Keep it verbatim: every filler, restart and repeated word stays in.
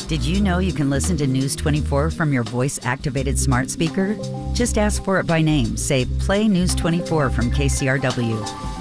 Did you know you can listen to News twenty-four from your voice-activated smart speaker? Just ask for it by name. Say, play News twenty-four from K C R W.